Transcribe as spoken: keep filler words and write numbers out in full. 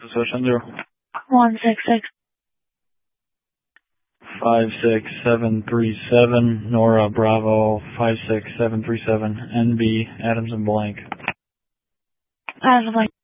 Ocean Zero. One six six. Five six seven three seven Nora Bravo five six seven three seven N B Adams and Blank. Adams and Blank.